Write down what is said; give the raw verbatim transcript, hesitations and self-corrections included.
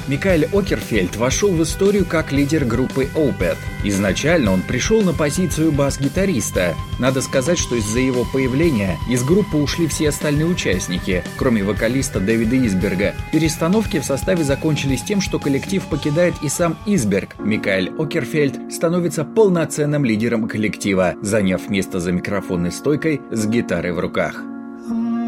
Микаэль Окерфельд вошел в историю как лидер группы Opeth. Изначально он пришел на позицию бас-гитариста. Надо сказать, что из-за его появления из группы ушли все остальные участники, кроме вокалиста Дэвида Изберга. Перестановки в составе закончились тем, что коллектив покидает и сам Изберг. Микаэль Окерфельд становится полноценным лидером коллектива, заняв место за микрофонной стойкой с гитарой в руках.